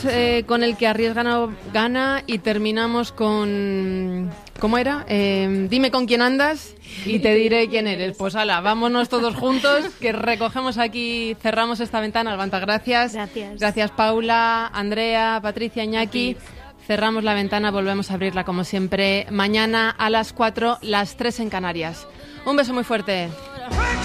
con el que arriesga no gana y terminamos con... ¿Cómo era? Dime con quién andas y te diré quién eres. Pues ala, vámonos todos juntos, que recogemos aquí, cerramos esta ventana. Alvanta, gracias. Gracias, Paula, Andrea, Patricia, Iñaki. Cerramos la ventana, volvemos a abrirla como siempre mañana a las 4, las 3 en Canarias. Un beso muy fuerte.